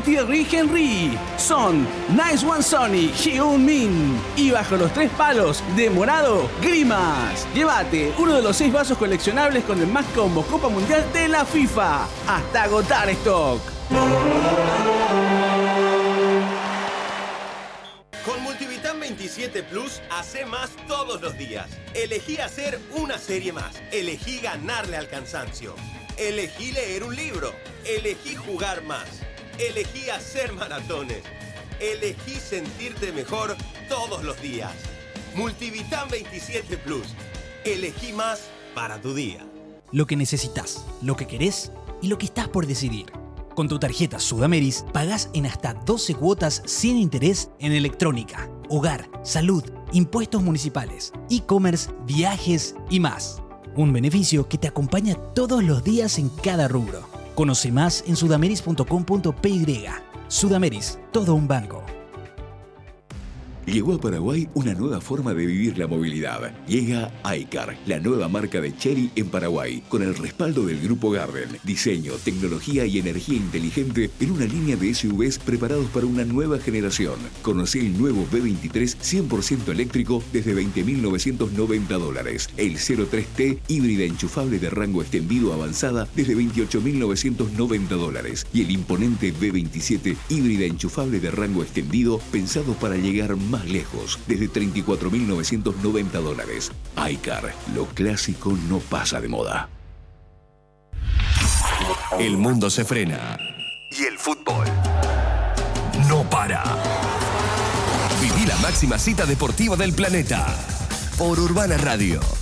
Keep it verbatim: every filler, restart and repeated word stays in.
Thierry Henry. Son Nice One Sony Heung-min. Y bajo los tres palos de morado, Grimas. Llévate uno de los seis vasos coleccionables con el Más Combo Copa Mundial de la FIFA. Hasta agotar stock. Con Multivitam veintisiete Plus, hacé más todos los días. Elegí hacer una serie más. Elegí ganarle al cansancio. Elegí leer un libro. Elegí jugar más. Elegí hacer maratones. Elegí sentirte mejor todos los días. Multivitam veintisiete Plus. Elegí más para tu día. Lo que necesitas, lo que querés y lo que estás por decidir. Con tu tarjeta Sudameris pagás en hasta doce cuotas sin interés en electrónica, hogar, salud, impuestos municipales, e-commerce, viajes y más. Un beneficio que te acompaña todos los días en cada rubro. Conoce más en sudameris punto com punto pe y. Sudameris, todo un banco. Llegó a Paraguay una nueva forma de vivir la movilidad. Llega iCar, la nueva marca de Chery en Paraguay, con el respaldo del Grupo Garden. Diseño, tecnología y energía inteligente en una línea de S U Vs preparados para una nueva generación. Conocí el nuevo B veintitrés cien por ciento eléctrico desde veinte mil novecientos noventa dólares. El cero tres T híbrida enchufable de rango extendido avanzada desde veintiocho mil novecientos noventa dólares. Y el imponente B veintisiete híbrida enchufable de rango extendido pensado para llegar más lejos, desde treinta y cuatro mil novecientos noventa dólares. iCar, lo clásico no pasa de moda. El mundo se frena y el fútbol no para. Viví la máxima cita deportiva del planeta por Urbana Radio.